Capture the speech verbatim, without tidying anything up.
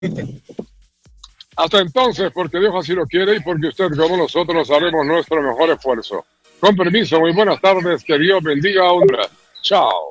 Hasta entonces, porque Dios así lo quiere y porque usted como nosotros haremos nuestro mejor esfuerzo. Con permiso, muy buenas tardes, que Dios bendiga a Honduras. Chao.